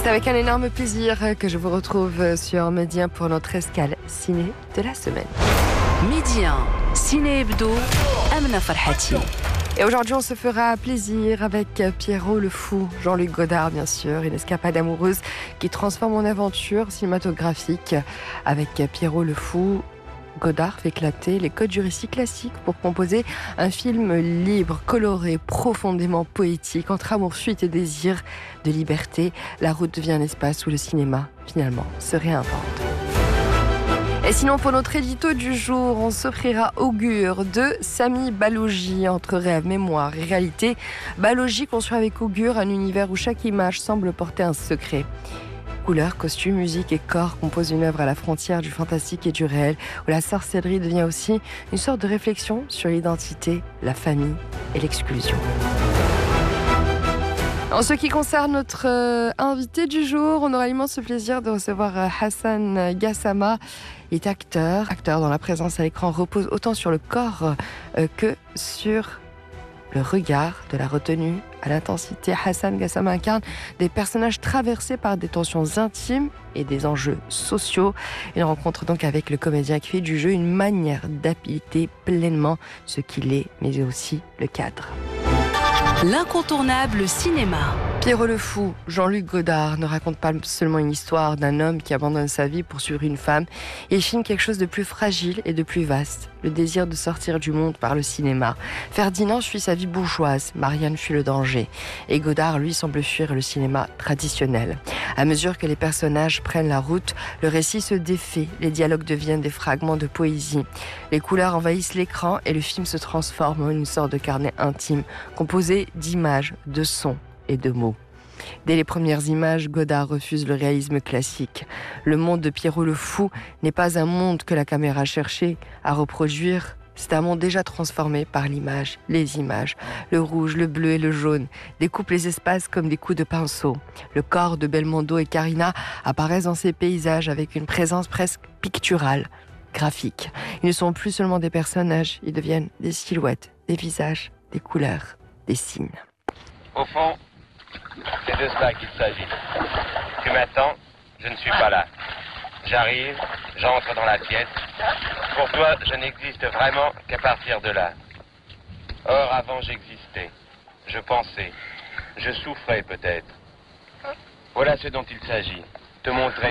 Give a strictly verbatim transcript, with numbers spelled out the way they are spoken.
C'est avec un énorme plaisir que je vous retrouve sur Midi un pour notre escale ciné de la semaine. Midi un, Ciné Hebdo, Amna Farhati. Et aujourd'hui, on se fera plaisir avec Pierrot le Fou, Jean-Luc Godard bien sûr, une escapade amoureuse qui transforme en aventure cinématographique. Avec Pierrot le Fou, Godard fait éclater les codes du récit classique pour composer un film libre, coloré, profondément poétique, entre amour, fuite et désir de liberté. La route devient un espace où le cinéma, finalement, se réinvente. Et sinon, pour notre édito du jour, on s'offrira Augure de Sami Balogi. Entre rêve, mémoire et réalité, Balogi construit avec Augure un univers où chaque image semble porter un secret. Couleurs, costumes, musique et corps composent une œuvre à la frontière du fantastique et du réel, où la sorcellerie devient aussi une sorte de réflexion sur l'identité, la famille et l'exclusion. En ce qui concerne notre euh, invité du jour, on aura l'immense plaisir de recevoir euh, Hassan Gassama. Il est acteur, acteur dont la présence à l'écran repose autant sur le corps euh, que sur le regard, de la retenue à l'intensité. Hassan Gassama incarne des personnages traversés par des tensions intimes et des enjeux sociaux. Il rencontre donc avec le comédien qui fait du jeu une manière d'habiter pleinement ce qu'il est, mais aussi le cadre. L'incontournable cinéma. Pierrot le Fou, Jean-Luc Godard, ne raconte pas seulement une histoire d'un homme qui abandonne sa vie pour suivre une femme. Il filme quelque chose de plus fragile et de plus vaste, le désir de sortir du monde par le cinéma. Ferdinand suit sa vie bourgeoise, Marianne fuit le danger. Et Godard, lui, semble fuir le cinéma traditionnel. À mesure que les personnages prennent la route, le récit se défait, les dialogues deviennent des fragments de poésie. Les couleurs envahissent l'écran et le film se transforme en une sorte de carnet intime, composé d'images, de sons et de mots. Dès les premières images, Godard refuse le réalisme classique. Le monde de Pierrot le Fou n'est pas un monde que la caméra cherchait à reproduire. C'est un monde déjà transformé par l'image, les images. Le rouge, le bleu et le jaune découpent les espaces comme des coups de pinceau. Le corps de Belmondo et Karina apparaissent dans ces paysages avec une présence presque picturale, graphique. Ils ne sont plus seulement des personnages, ils deviennent des silhouettes, des visages, des couleurs, des signes. Au fond, c'est de cela qu'il s'agit. Tu m'attends, je ne suis pas là. J'arrive, j'entre dans la pièce. Pour toi, je n'existe vraiment qu'à partir de là. Or, avant, j'existais. Je pensais. Je souffrais peut-être. Voilà ce dont il s'agit. Te montrer